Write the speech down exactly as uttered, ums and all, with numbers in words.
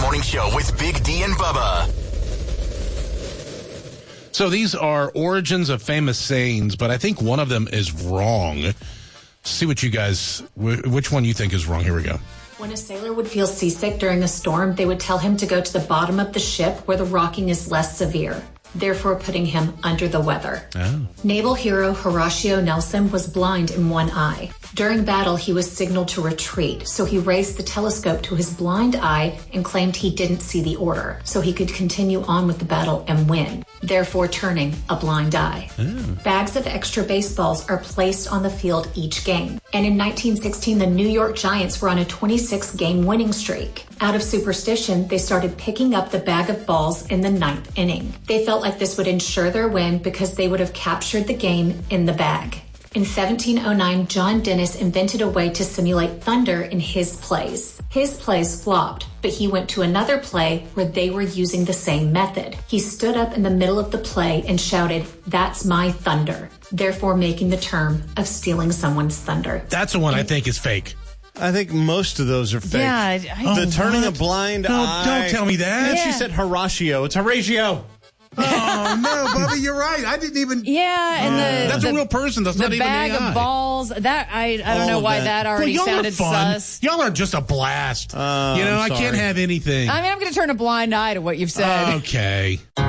Morning Show with Big D and Bubba. So these are origins of famous sayings, but I think one of them is wrong. See what you guys, which one you think is wrong. Here we go. When a sailor would feel seasick during a storm, they would tell him to go to the bottom of the ship where the rocking is less severe, therefore putting him under the weather. Oh. Naval hero Horatio Nelson was blind in one eye. During battle, he was signaled to retreat, so he raised the telescope to his blind eye and claimed he didn't see the order, so he could continue on with the battle and win, therefore turning a blind eye. Oh. Bags of extra baseballs are placed on the field each game. And in nineteen sixteen, the New York Giants were on a twenty-six game winning streak. Out of superstition, they started picking up the bag of balls in the ninth inning. They felt like this would ensure their win because they would have captured the game in the bag. In seventeen oh nine, John Dennis invented a way to simulate thunder in his plays. His plays flopped, but he went to another play where they were using the same method. He stood up in the middle of the play and shouted, "That's my thunder," therefore making the term of stealing someone's thunder. That's the one and I think is fake. I think most of those are fake. Yeah. I, the oh, turning what? a blind no, eye. Don't tell me that. And yeah. she said Horatio. It's Horatio. Oh, no, Bubba, you're right. I didn't even... Yeah, and the... That's the, a real person. That's the not even an A I. The bag of balls, that, I, I don't All know why that, that already well, y'all sounded are fun. sus. Y'all are just a blast. Uh, you know, I'm I sorry. can't have anything. I mean, I'm going to turn a blind eye to what you've said. Okay.